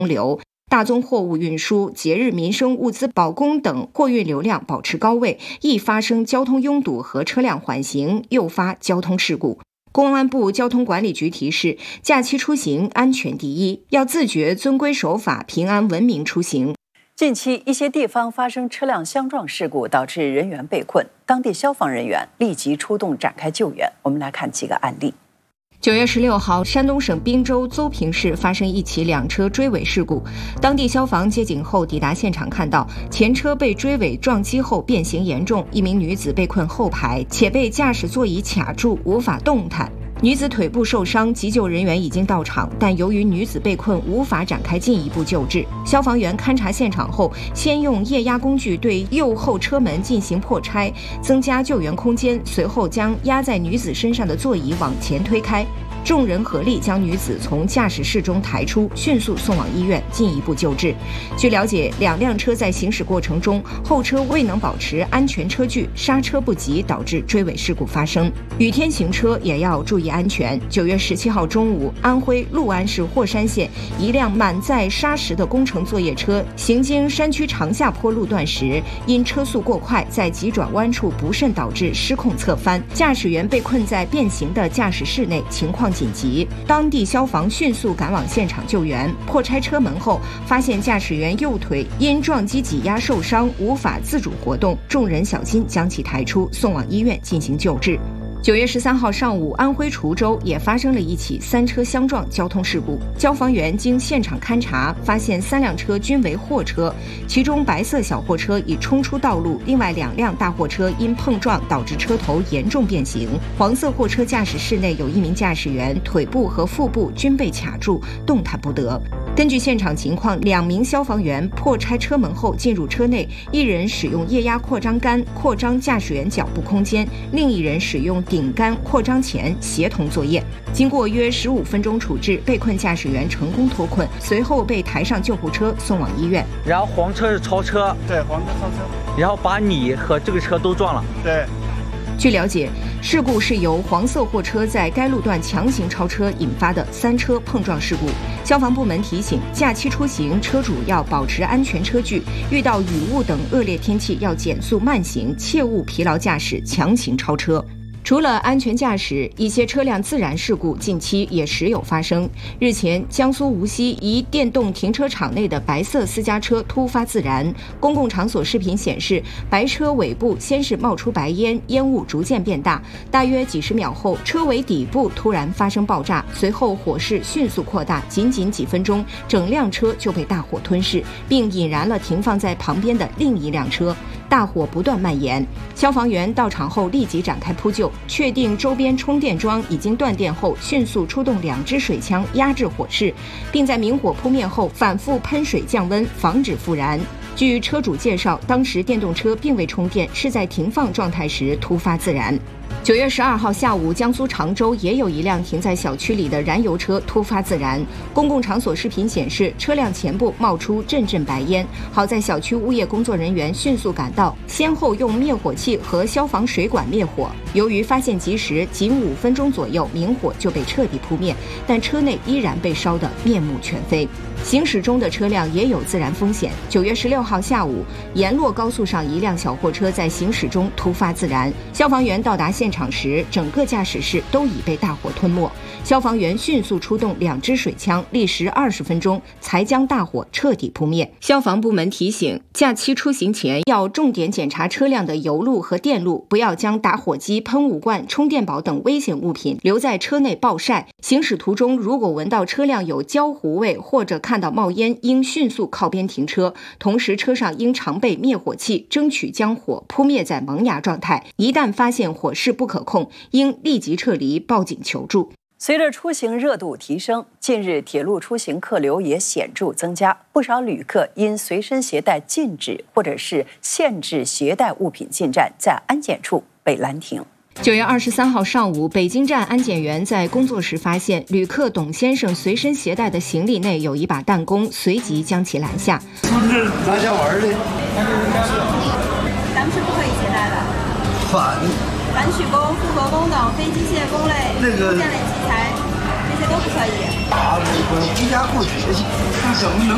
流。大宗货物运输、节日民生物资保供等货运流量保持高位，易发生交通拥堵和车辆缓行，诱发交通事故。公安部交通管理局提示，假期出行安全第一，要自觉遵规守法，平安文明出行。 近期一些地方发生车辆相撞事故，导致人员被困，当地消防人员立即出动展开救援。我们来看几个案例。 9月16号，山东省滨州邹平市发生一起两车追尾事故。当地消防接警后抵达现场，看到前车被追尾撞击后变形严重，一名女子被困后排，且被驾驶座椅卡住，无法动弹。女子腿部受伤，急救人员已经到场，但由于女子被困，无法展开进一步救治。消防员勘察现场后，先用液压工具对右后车门进行破拆，增加救援空间，随后将压在女子身上的座椅往前推开。众人合力将女子从驾驶室中抬出，迅速送往医院进一步救治。据了解，两辆车在行驶过程中，后车未能保持安全车距，刹车不及，导致追尾事故发生。雨天行车也要注意安全。9月17号中午，安徽六安市霍山县一辆满载砂石的工程作业车行经山区长下坡路段时，因车速过快，在急转弯处不慎导致失控侧翻，驾驶员被困在变形的驾驶室内，情况紧急。当地消防迅速赶往现场救援，破拆车门后，发现驾驶员右腿因撞击挤压受伤，无法自主活动，众人小心将其抬出，送往医院进行救治。9月13号上午，安徽滁州也发生了一起三车相撞交通事故。消防员经现场勘查，发现3辆车均为货车，其中白色小货车已冲出道路，另外2辆大货车因碰撞导致车头严重变形。黄色货车驾驶室内有1名驾驶员，腿部和腹部均被卡住，动弹不得。根据现场情况，2名消防员破拆车门后进入车内，一人使用液压扩张杆扩张驾驶员脚部空间，另一人使用顶杆扩张前协同作业。经过约15分钟处置，被困驾驶员成功脱困，随后被抬上救护车送往医院。 然后黄车是超车， 对，黄车超车， 然后把你和这个车都撞了。 对。 据了解，事故是由黄色货车在该路段强行超车引发的3车碰撞事故。消防部门提醒，假期出行车主要保持安全车距，遇到雨雾等恶劣天气要减速慢行，切勿疲劳驾驶强行超车。除了安全驾驶，一些车辆自燃事故近期也时有发生。日前，江苏无锡一电动停车场内的白色私家车突发自燃，公共场所视频显示，白车尾部先是冒出白烟，烟雾逐渐变大，大约几十秒后，车尾底部突然发生爆炸，随后火势迅速扩大，仅几分钟，整辆车就被大火吞噬，并引燃了停放在旁边的另一辆车。大火不断蔓延，消防员到场后立即展开扑救，确定周边充电桩已经断电后，迅速出动2支水枪压制火势，并在明火扑灭后反复喷水降温，防止复燃。据车主介绍，当时电动车并未充电，是在停放状态时突发自燃。9月12号下午，江苏常州也有一辆停在小区里的燃油车突发自燃。公共场所视频显示，车辆前部冒出阵阵白烟，好在小区物业工作人员迅速赶到，先后用灭火器和消防水管灭火。由于发现及时，仅5分钟左右，明火就被彻底扑灭，但车内依然被烧得面目全非。行驶中的车辆也有自燃风险。9月16号下午，沿洛高速上一辆小货车在行驶中突发自燃，消防员到达现场时，整个驾驶室都已被大火吞没。消防员迅速出动2支水枪，历时20分钟才将大火彻底扑灭。消防部门提醒，假期出行前要重点检查车辆的油路和电路，不要将打火机、喷雾罐、充电宝等危险物品留在车内暴晒。行驶途中如果闻到车辆有焦糊味或者看到冒烟，应迅速靠边停车，同时车上应常备灭火器，争取将火扑灭在萌芽状态。一旦发现火势不可控，应立即撤离，报警求助。 随着出行热度提升，近日铁路出行客流也显著增加，不少旅客因随身携带禁止或者是限制携带物品进站，在安检处被拦停。 9月23号上午，北京站安检员在工作时发现旅客董先生随身携带的行李内有一把弹弓，随即将其拦下。 是不是拿下玩的？ 咱们是不可以携带的。反曲弓、复合弓等非机械弓类、建类器材，这些都不可以。 居家过节去，怎么能